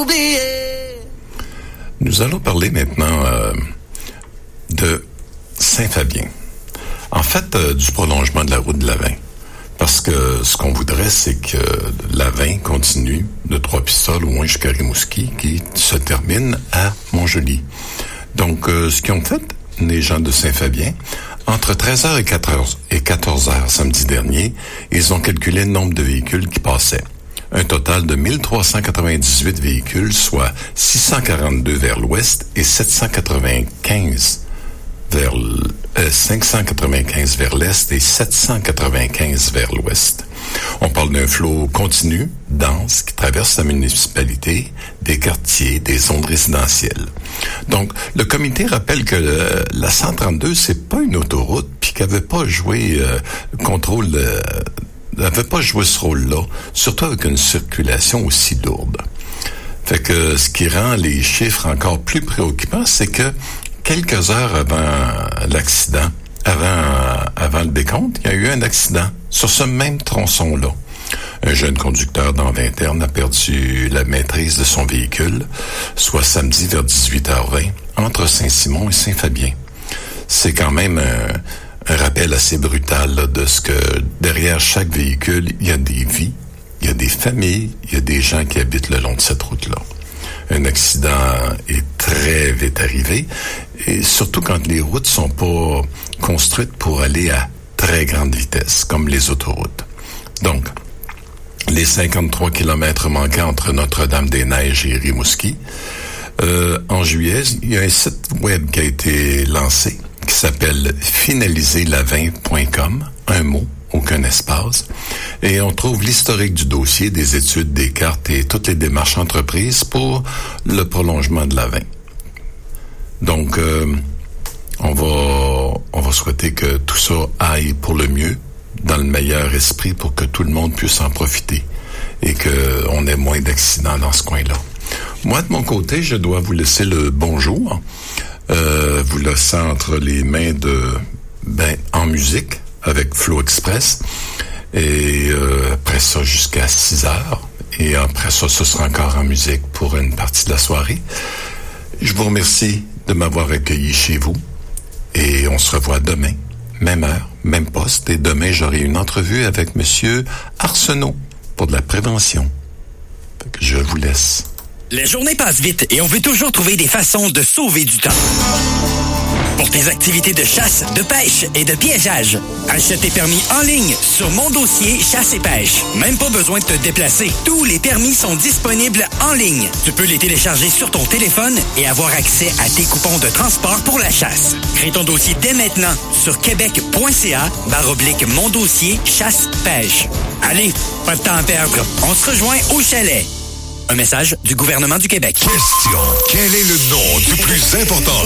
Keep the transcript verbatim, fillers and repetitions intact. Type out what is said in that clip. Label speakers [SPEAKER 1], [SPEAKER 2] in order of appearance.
[SPEAKER 1] Nous allons parler maintenant euh, de Saint-Fabien. En fait, euh, du prolongement de la route de Lavin. Parce que ce qu'on voudrait, c'est que Lavin continue de Trois-Pistoles au moins jusqu'à Rimouski, qui se termine à Montjoly. Donc, euh, ce qu'ils ont fait, les gens de Saint-Fabien, entre treize heures et quatorze heures samedi dernier, ils ont calculé le nombre de véhicules qui passaient. Un total de mille trois cent quatre-vingt-dix-huit véhicules, soit six cent quarante-deux vers l'ouest et sept cent quatre-vingt-quinze vers l', euh, cinq cent quatre-vingt-quinze vers l'est et sept cent quatre-vingt-quinze vers l'ouest. On parle d'un flot continu, dense, qui traverse la municipalité, des quartiers, des zones résidentielles. Donc, le comité rappelle que le, la cent trente-deux, c'est pas une autoroute, puis qu'elle veut pas jouer euh, le contrôle... Euh, Elle n'avait pas joué ce rôle-là, surtout avec une circulation aussi lourde. Fait que ce qui rend les chiffres encore plus préoccupants, c'est que quelques heures avant l'accident, avant, avant le décompte, il y a eu un accident sur ce même tronçon-là. Un jeune conducteur dans vingtaine a perdu la maîtrise de son véhicule, soit samedi vers dix-huit heures vingt, entre Saint-Simon et Saint-Fabien. C'est quand même un... Un rappel assez brutal là, de ce que derrière chaque véhicule, il y a des vies, il y a des familles, il y a des gens qui habitent le long de cette route-là. Un accident est très vite arrivé, et surtout quand les routes sont pas construites pour aller à très grande vitesse, comme les autoroutes. Donc, les cinquante-trois kilomètres manquants entre Notre-Dame-des-Neiges et Rimouski, euh, en juillet, il y a un site web qui a été lancé, qui s'appelle finaliser lavin point com, un mot, aucun espace, et on trouve l'historique du dossier, des études, des cartes et toutes les démarches entreprises pour le prolongement de Lavin. Donc, euh, on va, on va souhaiter que tout ça aille pour le mieux, dans le meilleur esprit, pour que tout le monde puisse en profiter et qu'on ait moins d'accidents dans ce coin-là. Moi, de mon côté, je dois vous laisser le bonjour. Euh, vous laissant entre les mains de ben en musique avec Flow Express et euh, après ça jusqu'à six heures et après ça ce sera encore en musique pour une partie de la soirée. Je vous remercie de m'avoir accueilli chez vous et on se revoit demain, même heure, même poste, et demain j'aurai une entrevue avec Monsieur Arsenault pour de la prévention. Fait que je vous laisse.
[SPEAKER 2] Les journées passent vite et on veut toujours trouver des façons de sauver du temps. Pour tes activités de chasse, de pêche et de piégeage, achète tes permis en ligne sur Mon Dossier Chasse et Pêche. Même pas besoin de te déplacer. Tous les permis sont disponibles en ligne. Tu peux les télécharger sur ton téléphone et avoir accès à tes coupons de transport pour la chasse. Crée ton dossier dès maintenant sur québec.ca barre oblique Mon Dossier Chasse Pêche. Allez, pas de temps à perdre. On se rejoint au chalet. Un message du gouvernement du Québec.
[SPEAKER 3] Question. Quel est le nom du plus important